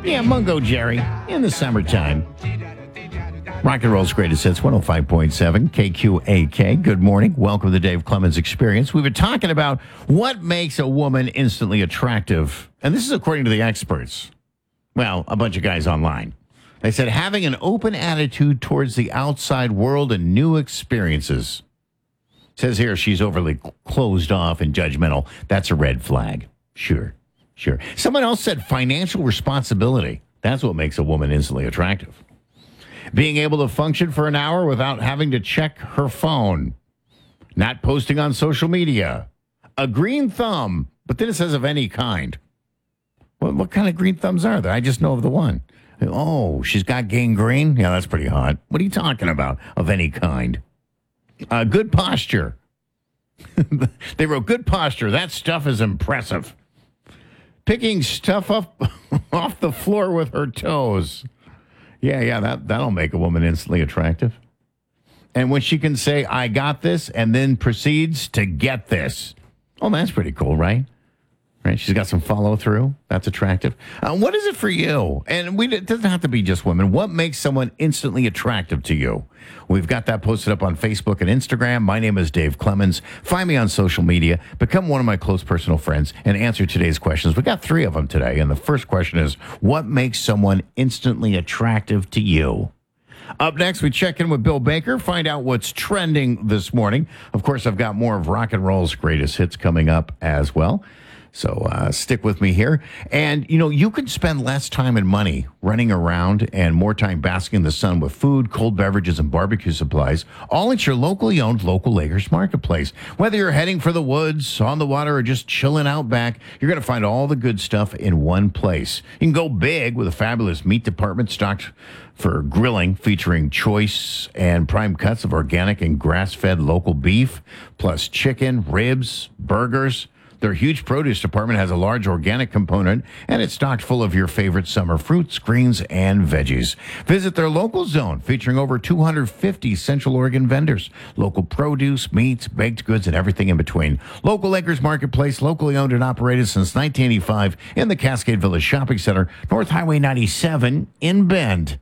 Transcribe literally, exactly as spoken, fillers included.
Yeah, Mungo Jerry in the summertime. Rock and Roll's greatest hits, one oh five point seven K Q A K. Good morning. Welcome to the Dave Clemens Experience. We've been talking about what makes a woman instantly attractive. And this is according to the experts. Well, a bunch of guys online. They said having an open attitude towards the outside world and new experiences. Says here she's overly closed off and judgmental. That's a red flag. Sure, sure. Someone else said financial responsibility. That's what makes a woman instantly attractive. Being able to function for an hour without having to check her phone. Not posting on social media. A green thumb, but then it says of any kind. What, what kind of green thumbs are there? I just know of the one. Oh, she's got gangrene? Yeah, that's pretty hot. What are you talking about? Of any kind. Uh, good posture. They wrote good posture. That stuff is impressive. Picking stuff up off the floor with her toes. Yeah, yeah, that, that'll make a woman instantly attractive. And when she can say, I got this, and then proceeds to get this. Oh, that's pretty cool, right? Right? She's got some follow through. That's attractive. Uh, what is it for you? And we, it doesn't have to be just women. What makes someone instantly attractive to you? We've got that posted up on Facebook and Instagram. My name is Dave Clemens. Find me on social media. Become one of my close personal friends and answer today's questions. We got three of them today. And the first question is, what makes someone instantly attractive to you? Up next, we check in with Bill Baker, find out what's trending this morning. Of course, I've got more of Rock and Roll's greatest hits coming up as well. So uh, stick with me here. And, you know, you can spend less time and money running around and more time basking in the sun with food, cold beverages, and barbecue supplies, all at your locally owned local Lakers Marketplace. Whether you're heading for the woods, on the water, or just chilling out back, you're going to find all the good stuff in one place. You can go big with a fabulous meat department stocked for grilling, featuring choice and prime cuts of organic and grass-fed local beef, plus chicken, ribs, burgers. Their huge produce department has a large organic component, and it's stocked full of your favorite summer fruits, greens, and veggies. Visit their local zone, featuring over two hundred fifty Central Oregon vendors, local produce, meats, baked goods, and everything in between. Local Lakers Marketplace, locally owned and operated since nineteen eighty-five in the Cascade Village Shopping Center, North Highway ninety-seven in Bend.